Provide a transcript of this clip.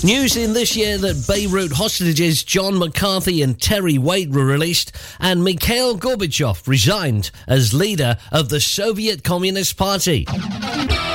News in this year that Beirut hostages John McCarthy and Terry Waite were released, and Mikhail Gorbachev resigned as leader of the Soviet Communist Party.